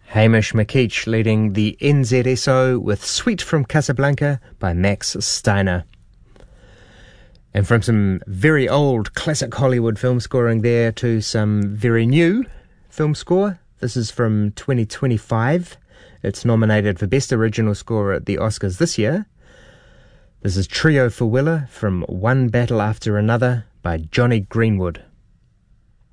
Hamish McKeach leading the NZSO with Suite from Casablanca by Max Steiner. And from some very old classic Hollywood film scoring there to some very new film score. This is from 2025. It's nominated for Best Original Score at the Oscars this year. This is Trio for Willa from One Battle After Another by Johnny Greenwood.